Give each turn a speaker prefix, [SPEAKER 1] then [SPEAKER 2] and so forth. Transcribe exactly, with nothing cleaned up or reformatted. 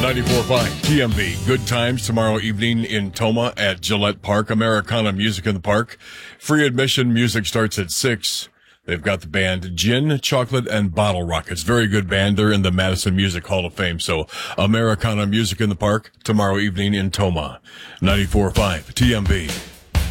[SPEAKER 1] ninety-four point five T M V. Good times tomorrow evening in Toma at Gillette Park. Americana Music in the Park. Free admission. Music starts at six. They've got the band Gin, Chocolate, and Bottle Rockets. Very good band. They're in the Madison Music Hall of Fame. So Americana Music in the Park tomorrow evening in Toma. ninety-four point five T M V.